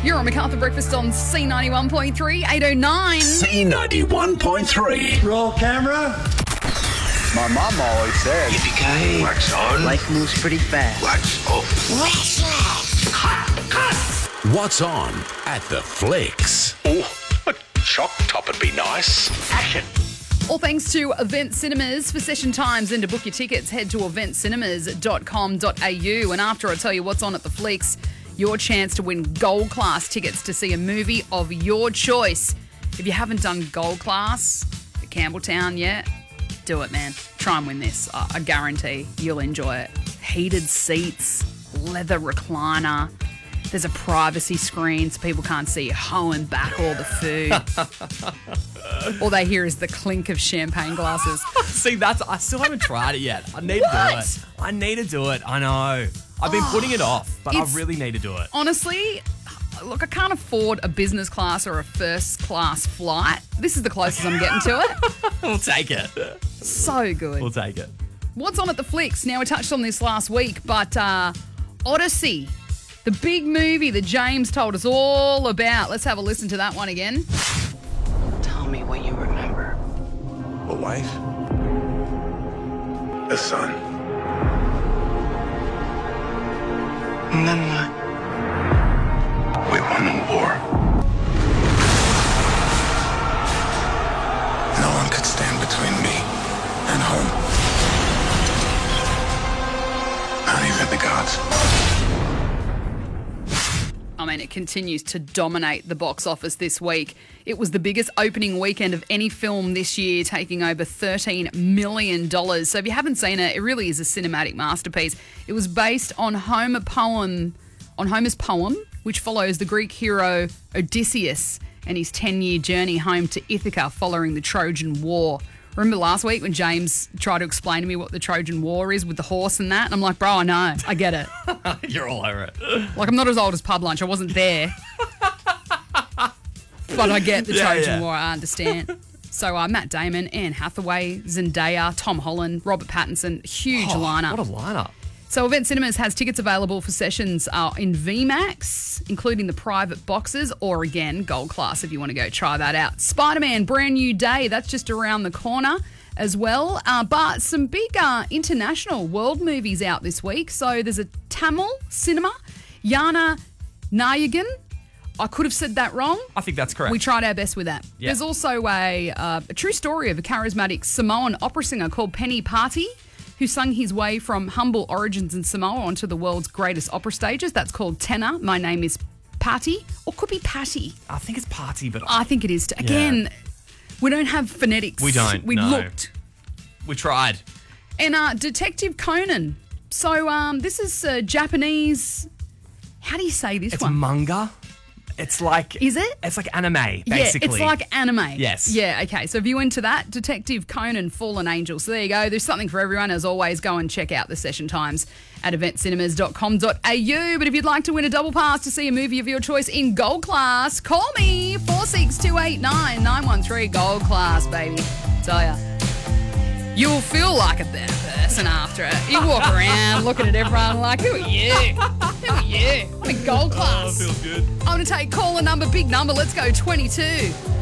You're on MacArthur Breakfast on C91.3, 809. C91.3. Roll camera. My mom always said, Yippee-ki-yay. Wax on. Life moves pretty fast. Wax off. Wax off. Cut. What's on at the Flicks? Oh, a choc top would be nice. Action. All thanks to Event Cinemas. For session times and to book your tickets, head to eventcinemas.com.au. And after I tell you what's on at the Flicks, your chance to win gold class tickets to see a movie of your choice. If you haven't done gold class at Campbelltown yet, do it, man. Try and win this. I guarantee you'll enjoy it. Heated seats, leather recliner. There's a privacy screen so people can't see you hoeing back all the food. All they hear is the clink of champagne glasses. See, I still haven't tried it yet. I need to do it. I need to do it. I know. I've been putting it off, but I really need to do it. Honestly, look, I can't afford a business class or a first class flight. This is the closest I'm getting to it. We'll take it. So good. We'll take it. What's on at the Flicks? Now, we touched on this last week, but Odyssey, the big movie that James told us all about. Let's have a listen to that one again. Tell me what you remember. A wife. A son. And then what? We won the war. No one could stand between me and home. Not even the gods. I mean, it continues to dominate the box office this week. It was the biggest opening weekend of any film this year, taking over $13 million. So if you haven't seen it, it really is a cinematic masterpiece. It was based on Homer's poem, which follows the Greek hero Odysseus and his 10-year journey home to Ithaca following the Trojan War. Remember last week when James tried to explain to me what the Trojan War is with the horse and that? And I'm like, bro, I know. I get it. You're all over it. Like, I'm not as old as Pub Lunch. I wasn't there. But I get the Trojan War. I understand. So Matt Damon, Anne Hathaway, Zendaya, Tom Holland, Robert Pattinson. Huge lineup. What a lineup. So Event Cinemas has tickets available for sessions in VMAX, including the private boxes, or again, gold class if you want to go try that out. Spider-Man, Brand New Day, that's just around the corner as well. But some big international world movies out this week. So there's a Tamil cinema, Yana Nayagan. I could have said that wrong. I think that's correct. We tried our best with that. Yeah. There's also a true story of a charismatic Samoan opera singer called Penny Party, who sung his way from humble origins in Samoa onto the world's greatest opera stages. That's called Tenor. My name is Patty, or could be Patty. I think it's Party, but I think it is. Again, we don't have phonetics. We don't, We no. looked. We tried. And Detective Conan. So this is Japanese. How do you say this It's one? manga. It's like... Is it? It's like anime, basically. Yeah, it's like anime. Yes. Yeah, okay. So if you're into that, Detective Conan, Fallen Angel. So there you go. There's something for everyone. As always, go and check out the session times at eventcinemas.com.au. But if you'd like to win a double pass to see a movie of your choice in gold class, call me, 46289 913 gold class, baby. Tell ya. You'll feel like a better person after it. You walk around looking at everyone like, who are you? Who are you? I'm in gold class. Oh, feels good. I'm going to take caller number, big number. Let's go, 22.